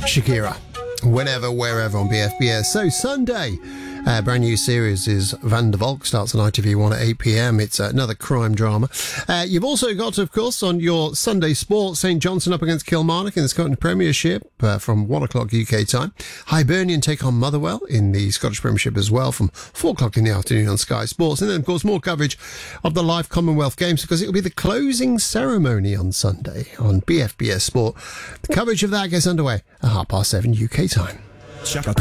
Shakira. Whenever, wherever on BFBS. So Sunday, brand new series is Van der Valk, starts on ITV1 at 8 p.m. It's another crime drama. You've also got, of course, on your Sunday sport, St Johnstone up against Kilmarnock in the Scottish Premiership from 1 o'clock UK time. Hibernian take on Motherwell in the Scottish Premiership as well from 4 o'clock in the afternoon on Sky Sports. And then, of course, more coverage of the live Commonwealth Games because it will be the closing ceremony on Sunday on BFBS Sport. The coverage of that gets underway at 7:30 UK time.